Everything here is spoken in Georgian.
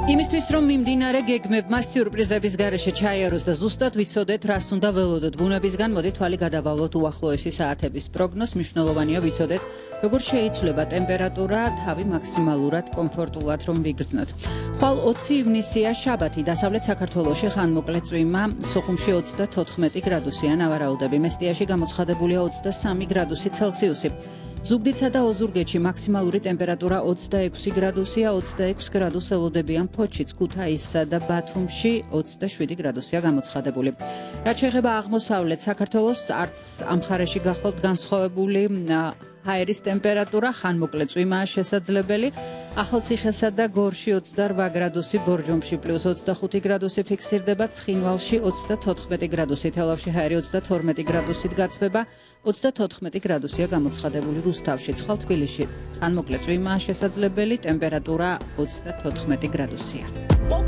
იმისთვის რომ მიმდინარე გეგმებმა სიურპრიზების გარეშე ჩაიაროს და ზუსტად ვიცოდეთ, რას უნდა ველოდოთ ბუნებისგან, მოდით თვალი გადავალოთ უახლოესი საათების პროგნოზს. მნიშვნელოვანია ვიცოდეთ, როგორ შეიცვლება ტემპერატურა, თავი მაქსიმალურად კომფორტულად რომ ვიგრძნოთ. ხვალ 20 ივნისია, შაბათი, დასავლეთ საქართველოში ხანმოკლე წვიმა, სოხუმში 34 გრადუსია ნავარაუდები, მესტიაში გამოცხადებულია 23 გრადუსი ცელსიუსი. ზუგდიდსა და ოზურგეთში მაქსიმალური ტემპერატურა 26 გრადუსია, 26 გრადუსს ელოდებიან ფოჩიც, ქუთაისსა და ბათუმში 27 გრადუსია გამოცხადებული. რაც შეეხება აღმოსავლეთ საქართველოს, არც ამ მხარეში გახლავთ განსხვავებული ჰაერის ტემპერატურა, ხანმოკლე წვიმაა შესაძლებელი. ახალციხესა და გორში 28 გრადუსი, ბორჯომში +25 გრადუსი ფიქსირდება, ცხინვალში 34 გრადუსი, თელავში ჰაერი 32 გრადუსით გათბება, 34 გრადუსია გამოცხადებული რუსთავში, ცხვალ თბილისში ხანმოკლე წვიმაა შესაძლებელი, ტემპერატურა 34 გრადუსია.